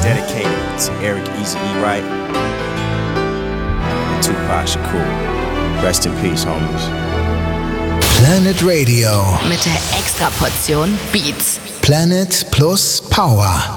Dedicated to Eric Easy E. Wright and Tupac Shakur. Rest in peace, homies. Planet Radio. Mit der Extraportion Beats. Planet plus Power.